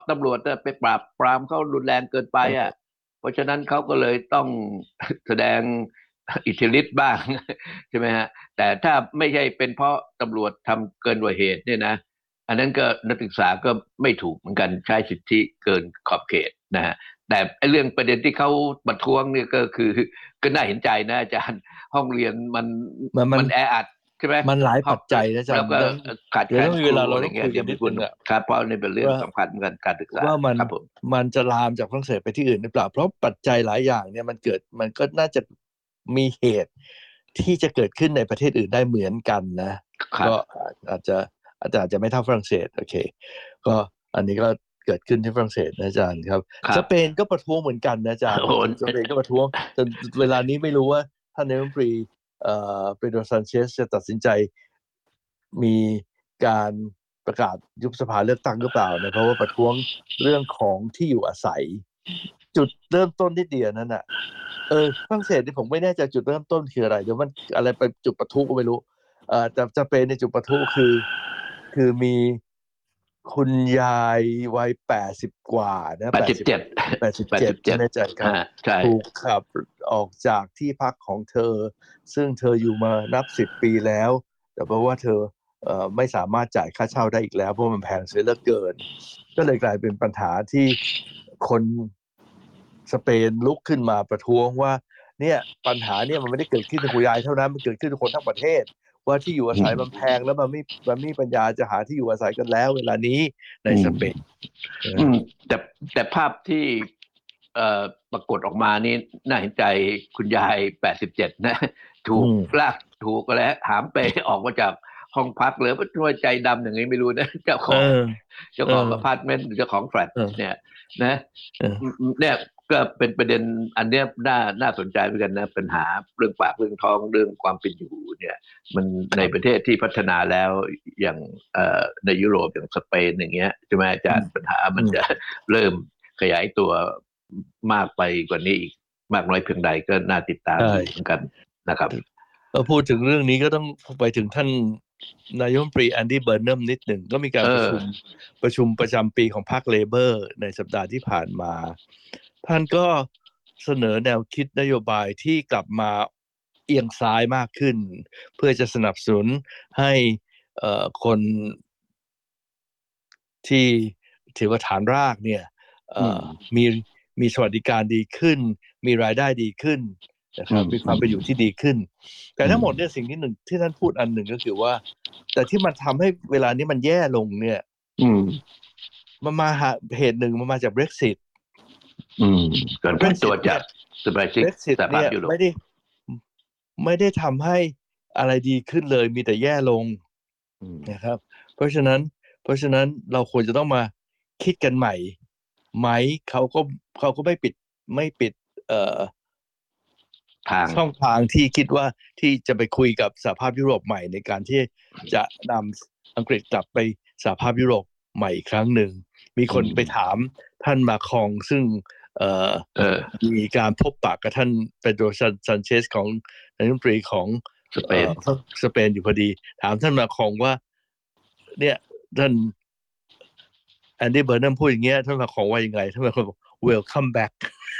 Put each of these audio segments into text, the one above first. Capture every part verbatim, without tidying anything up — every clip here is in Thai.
ตำรวจเนี่ยไปปราบปรามเขารุนแรงเกินไปอ่ะเออเพราะฉะนั้นเขาก็เลยต้องแสดงอิทธิฤทธิ์บ้างใช่ไหมฮะแต่ถ้าไม่ใช่เป็นเพราะตำรวจทำเกินกว่าเหตุเนี่ยนะอันนั้นก็นักศึกษาก็ไม่ถูกเหมือนกันใช้สิทธิเกินขอบเขตนะฮะแต่ไอ้เรื่องประเด็นที่เขาประท้วงเนี่ยก็คือก็น่าเห็นใจนะอาจารย์ห้องเรียนมันมันมันมันแออัดใช่ไหมมันหลายห้องปัจจัยนะอาจารแล้วก็ย์ต้องขาดแคเดี๋ยวต้องมีลนครูเวลาเราต้องอะไรเงี้ยคุยกันนิเดี๋ยวไปพูดดนึงอะครับเพราะนี่เป็นเรื่องว่าสำคัญเหมือนกันการศึกษาว่ามันครับผมมันจะลามจากฝรั่งเศสไปที่อื่นหรือเปล่าเพราะปัจจัยหลายอย่างเนี่ยมันเกิดมันก็น่าจะมีเหตุที่จะเกิดขึ้นในประเทศอื่นได้เหมือนกันนะก็ครับอาจจะอาจจะอาจจะไม่เท่าฝรั่งเศสโอเคก็อันนี้ก็เกิดขึ้นที่ฝรั่งเศสนะอาจารย์ครับครับสเปนก็ประท้วงเหมือนกันนะอาจารโอ้ย์โหสเปนก็ประท้วงจนเวลานี้ไม่รู้ว่าท่านนายกรัฐมนตรี เอ่อเปโดรซานเชสจะตัดสินใจมีการประกาศยุบสภาเลือกตั้งหรือเปล่านะเพราะว่าประท้วงเรื่องของที่อยู่อาศัยจุดเริ่มต้นที่เดียวนั้นอ่ะเออฝรั่งเศสที่ผมไม่แน่ใจจุดเริ่มต้นคืออะไรเดี๋ยวมันอะไรไปจุดประทุก็ไม่รู้เอ่อแต่จะเป็นในจุดประทุคือคือมีคุณยายวัยแปดสิบกว่านะแปดสิบแปดสิบเจ็ดแปดสิบเจ็ดแปดสิบเจ็ดไม่แน่ใจครับฮะใช่ถูกขับออกจากที่พักของเธอ ซึ่งเธออยู่มานับสิบปีแล้ว แต่เพราะว่าเธอเอ่อไม่สามารถจ่ายค่าเช่าได้อีกแล้วเพราะมันแพงเสียเหลือเกินก็เลยกลายเป็นปัญหาที่คนสเปนลุกขึ้นมาประท้วงว่าเนี่ยปัญหาเนี่ยมันไม่ได้เกิดขึ้นในคุณยายเท่านั้นมันเกิดขึ้นในคนทั้งประเทศว่าที่อยู่อาอืศัยมันแพมงแล้วมันไม่มันไม่มีปัญญาจะหาที่อยู่อาศัยกันแล้วเวลานี้ในอืมสเปนอืมนะแต่แต่ภาพที่เอ่อปรากฏออกมานี่น่าเห็นใจคุณยายแปดสิบเจ็ดนะถูกอืมลากถูกแล้วหามเปออกมาจากห้องพักเลยว่าช่วยใจดำอย่างนี้ไม่รู้นะเจ้าขเออองเจ้าเออของอพาร์ตเมนต์หรือเจ้าของแฟลตเออเนี่ยนะเออเนี่ยก็เป็นประเด็นอันเนี้ยน่าน่าสนใจเหมือนกันนะปัญหาเรื่องปากเรื่องท้องเรื่องความเป็นอยู่เนี่ย มันในประเทครับศที่พัฒนาแล้วอย่างเอ่อในยุโรปอย่างสเปนอย่างเงี้ยใช่ไหมอาอืมจารย์ปัญหามัอืมนจะเริ่มขยายตัวมากไปกว่านี้อีกมากน้อยเพียงใดก็น่าติดตามใช่อยู่เหมือนกันนะครับเออพูดถึงเรื่องนี้ก็ต้องไปถึงท่านนายกรัฐมนตรีแอนดี้เบิร์นนัมนิดหนึ่งก็มีกาเอรประชุมอประชุมประจำปีของพรรคเลเบอร์ในสัปดาห์ที่ผ่านมาท่านก็เสนอแนวคิดนโยบายที่กลับมาเอียงซ้ายมากขึ้นเพื่อจะสนับสนุนให้เอ่อคนที่ถือว่าฐานรากเนี่ยเอ่อืมอมีมีสวัสดิการดีขึ้นมีรายได้ดีขึ้นนะคอืรับมีความมอืมเป็นอยู่ที่ดีขึ้น แต่อืมทั้งหมดเนี่ยสิ่งที่หนึ่งที่ท่านพูดอันหนึ่งก็คือว่าแต่ที่มันทำให้เวลานี้มันแย่ลงเนี่ยอืมมันมาหาเหตุหนึ่งมันมาจาก Brexit อืมเกิเพราะดผลตัว Brexit จากเนี่ยสมาชิก Brexit สหภาเนี่ยพยุโรปไม่ได้ไม่ได้ทำให้อะไรดีขึ้นเลยมีแต่แย่ลงอืมนะครับเพราะฉะนั้นเพราะฉะนั้นเราควรจะต้องมาคิดกันใหม่ไหมเขาก็เขาก็ไม่ปิดไม่ปิดเอ่อทางช่องทางที่คิดว่าที่จะไปคุยกับสหภาพยุโรปใหม่ในการที่จะนำอังกฤษกลับไปสหภาพยุโรปใหม่อีกครั้งหนึ่งมีคนอืมไปถามท่านมาคองซึ่งเอ่อเออมีการพบปะกับท่านเปโดรซันเชสของนายกรัฐมนตรีของสเปนเอ่อสเปนอยู่พอดีถามท่านมาคองว่าเนี่ยท่านแอนดี้เบอร์นัมพูดอย่างเงี้ยท่านมาคองว่ายังไงท่านมาคองบอก welcome back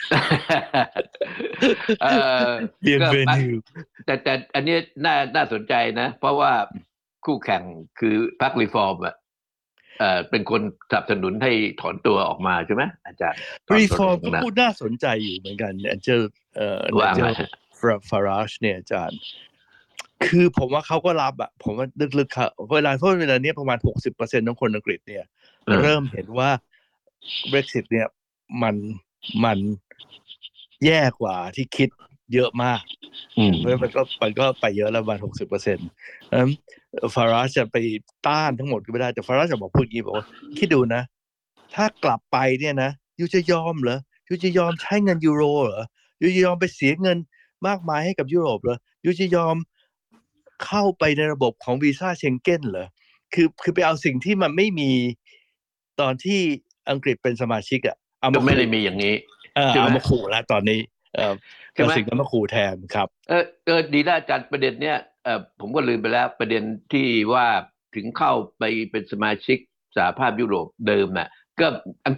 เออก็ปะ bienvenue แต่แต่อันนี้น่าน่าสนใจนะเพราะว่าคู่แข่งคือพรรครีฟอร์มอ่ะเออเป็นคนสนับสนุนให้ถอนตัวออกมาใช่ไหมอาจารย์ตอนรีรณรฟอร์มก็พูงค์นะดน่าสนใจอยู่เหมือนกันแอนเจลเอ่อไนเจลว่าไงฮะฟราฟาราชเนี่ยอาจารย์คือผมว่าเขาก็รับอะผมว่าลึกๆเขาเวลาเพราะเวลาเนี้ยประมาณหกสิบเปอร์เซ็นต์ของคนอังกฤษเนี่ยเอเริ่มอเห็นว่า Brexit เนี่ยมันมันแย่กว่าที่คิดเยอะมากอืมเพราะมันก็มันก็ไปเยอะแล้วประมาณหกสิบเปอร์เซ็นต์นั้นฟาราชจะไปต้านทั้งหมดก็ไม่ได้แต่ฟาราชจะบอกพูดอย่างนี้บอกว่าคิดดูนะ ถ้ากลับไปเนี่ยนะยูจะยอมเหรอยูจะยอมใช้เงินยูโรเหรอยูจะยอมไปเสียเงินมากมายให้กับยุโรปเหรอยูจะยอมเข้าไปในระบบของวีซ่าเชงเก้นเหรอคือคือไปเอาสิ่งที่มันไม่มีตอนที่อังกฤษเป็นสมาชิกอะเอามาขู่ก็ไม่ได้มีอย่างนี้เออใช่ไหมเอามาขู่แล้วตอนนี้เออก็ใช่ไหมสิ่งนั้นมาขู่แทนครับเออเออดีแล้วอาจารย์ประเด็นเนี้ยเออผมก็ลืมไปแล้วประเด็นที่ว่าถึงเข้าไปเป็นสมาชิกสหภาพยุโรปเดิมน่ะก็อัง